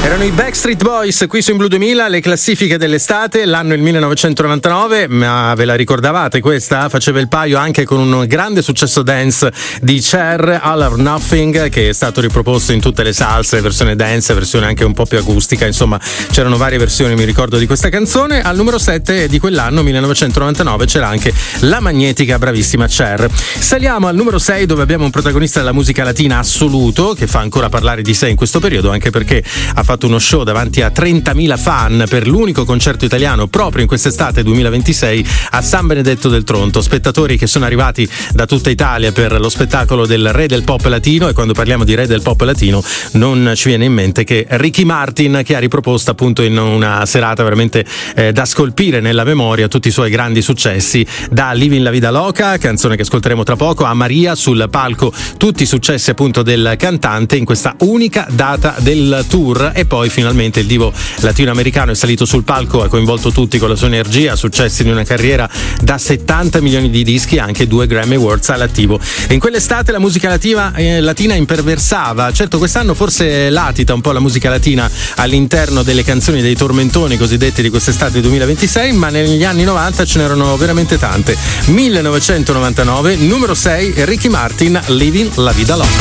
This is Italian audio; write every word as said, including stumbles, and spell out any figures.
Erano i Backstreet Boys qui su In Blu duemila, le classifiche dell'estate, l'anno è il millenovecentonovantanove, ma ve la ricordavate questa? Faceva il paio anche con un grande successo dance di Cher, All or Nothing, che è stato riproposto in tutte le salse, versione dance, versione anche un po' più acustica, insomma c'erano varie versioni, mi ricordo, di questa canzone. Al numero sette di quell'anno, millenovecentonovantanove, c'era anche la magnetica bravissima Cher. Saliamo al numero sei, dove abbiamo un protagonista della musica latina assoluto, che fa ancora parlare di sé in questo periodo, anche perché ha fatto uno show davanti a trentamila fan per l'unico concerto italiano proprio in quest'estate duemilaventisei a San Benedetto del Tronto, spettatori che sono arrivati da tutta Italia per lo spettacolo del re del pop latino. E quando parliamo di re del pop latino non ci viene in mente che Ricky Martin, che ha riproposto appunto in una serata veramente eh, da scolpire nella memoria tutti i suoi grandi successi, da Living la Vida Loca, canzone che ascolteremo tra poco, a Maria, sul palco tutti i successi appunto del cantante in questa unica data del tour. E poi finalmente il divo latinoamericano è salito sul palco, ha coinvolto tutti con la sua energia, successi di una carriera da settanta milioni di dischi, anche due Grammy Awards all'attivo. E in quell'estate la musica latina, eh, latina imperversava. Certo, quest'anno forse latita un po' la musica latina all'interno delle canzoni dei tormentoni cosiddetti di quest'estate duemilaventisei, ma negli anni novanta ce n'erano veramente tante. millenovecentonovantanove, numero sei, Ricky Martin, Living la Vida Loca.